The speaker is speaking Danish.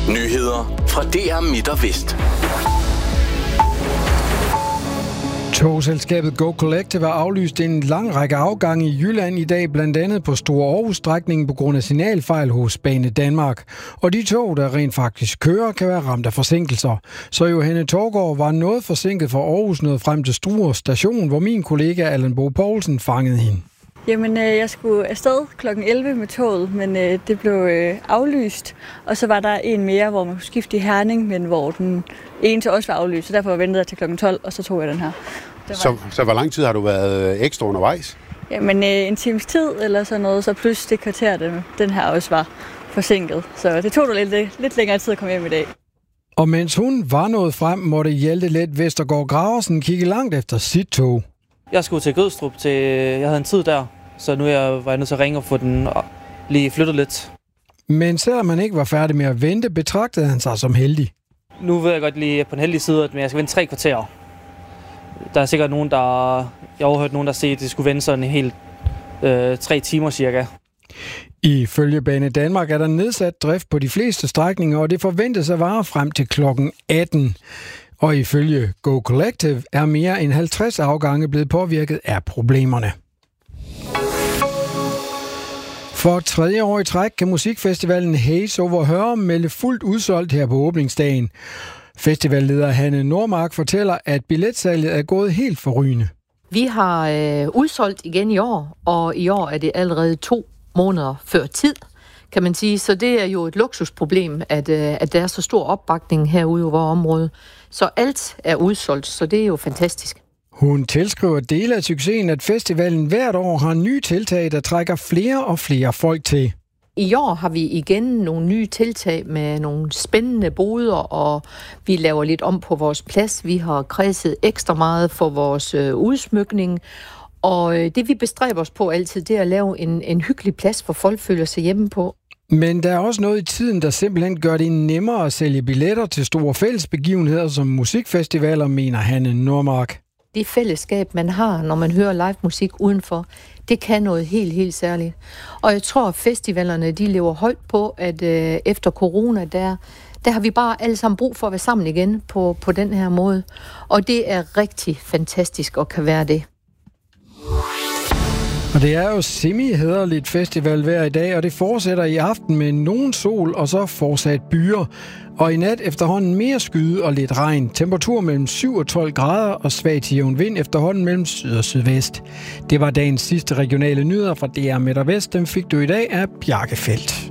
Nyheder fra DR Midt og Vest. Togselskabet Go Collective har aflyst en lang række afgange i Jylland i dag, blandt andet på Store Aarhus-strækningen på grund af signalfejl hos Banedanmark. Og de tog, der rent faktisk kører, kan være ramt af forsinkelser. Så Johanne Thorgaard var noget forsinket fra Aarhus nået frem til Struer station, hvor min kollega Allan Bo Poulsen fangede hende. Jamen, jeg skulle afsted kl. 11 med toget, men det blev aflyst. Og så var der en mere, hvor man kunne skifte i Herning, men hvor den ene til også var aflyst. Så derfor ventede jeg til kl. 12, og så tog jeg den her. Så hvor lang tid har du været ekstra undervejs? Jamen, en times tid eller sådan noget, så pludselig det kvarter, den her også var forsinket. Så det tog lidt længere tid at komme hjem i dag. Og mens hun var nået frem, måtte Hjalte Let Vestergaard Graversen kigge langt efter sit tog. Jeg skulle til Gødstrup, jeg havde en tid der, så nu var jeg nødt til at ringe og få den lige flyttet lidt. Men selvom han ikke var færdig med at vente, betragtede han sig som heldig. Nu ved jeg godt lige på den heldige side, at jeg skal vente 3 kvarter. Der er sikkert nogen, jeg har overhørt nogen, der siger, at det skulle vente sådan helt 3 timer cirka. Ifølge Banedanmark er der nedsat drift på de fleste strækninger, og det forventes at vare frem til klokken 18. Og ifølge Go Collective er mere end 50 afgange blevet påvirket af problemerne. For 3. år i træk kan musikfestivalen Haze Over Hør melde fuldt udsolgt her på åbningsdagen. Festivalleder Hanne Nordmark fortæller, at billetsalget er gået helt forrygende. Vi har udsolgt igen i år, og i år er det allerede 2 måneder før tid, kan man sige. Så det er jo et luksusproblem, at der er så stor opbakning herude i vores område. Så alt er udsolgt, så det er jo fantastisk. Hun tilskriver dele af succesen, at festivalen hvert år har nye tiltag, der trækker flere og flere folk til. I år har vi igen nogle nye tiltag med nogle spændende boder, og vi laver lidt om på vores plads. Vi har kredset ekstra meget for vores udsmykning, og det vi bestræber os på altid, det er at lave en hyggelig plads, hvor folk føler sig hjemme på. Men der er også noget i tiden, der simpelthen gør det nemmere at sælge billetter til store fællesbegivenheder som musikfestivaler, mener Hanne Nordmark. Det fællesskab, man har, når man hører live musik udenfor, det kan noget helt særligt. Og jeg tror, at festivalerne de lever højt på, at efter corona, der har vi bare alle sammen brug for at være sammen igen på den her måde. Og det er rigtig fantastisk at kan være det. Og det er jo semi-hæderligt festival hver i dag, og det fortsætter i aften med nogen sol og så fortsat byer. Og i nat efterhånden mere skyde og lidt regn. Temperatur mellem 7 og 12 grader og svag til jævn vind efterhånden mellem syd og sydvest. Det var dagens sidste regionale nyheder fra DR Midt og Vest. Dem fik du i dag af Bjarke Feldt.